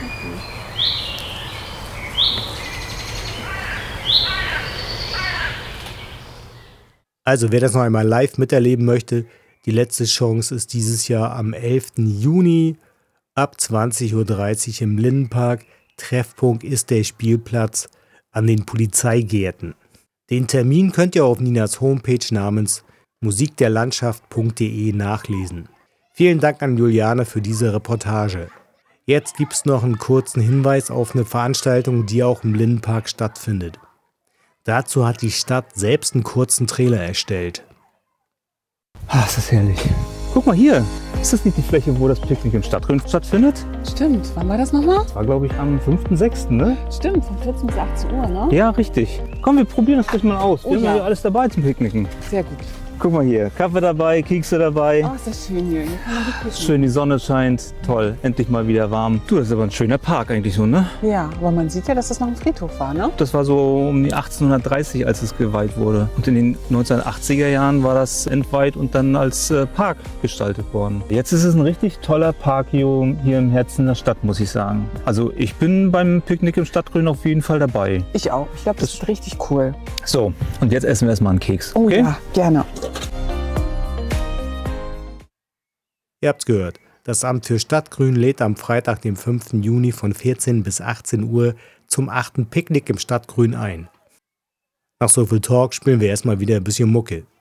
Also wer das noch einmal live miterleben möchte, die letzte Chance ist dieses Jahr am 11. Juni ab 20:30 Uhr im Lindenpark. Treffpunkt ist der Spielplatz an den Polizeigärten. Den Termin könnt ihr auf Ninas Homepage namens musikderlandschaft.de nachlesen. Vielen Dank an Juliane für diese Reportage. Jetzt gibt es noch einen kurzen Hinweis auf eine Veranstaltung, die auch im Lindenpark stattfindet. Dazu hat die Stadt selbst einen kurzen Trailer erstellt. Ah, ist das herrlich. Guck mal hier. Ist das nicht die Fläche, wo das Picknick im Stadtgrün stattfindet? Stimmt. Wann war das nochmal? Das war, glaube ich, am 5.6., ne? Stimmt, von 14 bis 18 Uhr, ne? Ja, richtig. Komm, wir probieren das gleich mal aus. Wir haben ja. ja alles dabei zum Picknicken. Sehr gut. Guck mal hier. Kaffee dabei, Kekse dabei. Oh, ist das schön hier. Hier kann man gut picknicken. Schön, die Sonne scheint. Toll, endlich mal wieder warm. Du, das ist aber ein schöner Park eigentlich so, ne? Ja, aber man sieht ja, dass das noch ein Friedhof war, ne? Das war so um die 1830, als es geweiht wurde. Und in den 1980er Jahren war das entweiht und dann als Park gestaltet worden. Jetzt ist es ein richtig toller Park hier im Herzen der Stadt, muss ich sagen. Also ich bin beim Picknick im Stadtgrün auf jeden Fall dabei. Ich auch. Ich glaube, das ist richtig cool. So, und jetzt essen wir erstmal einen Keks. Oh Okay? ja, gerne. Ihr habt's gehört. Das Amt für Stadtgrün lädt am Freitag, dem 5. Juni von 14 bis 18 Uhr zum 8. Picknick im Stadtgrün ein. Nach so viel Talk spielen wir erstmal wieder ein bisschen Mucke.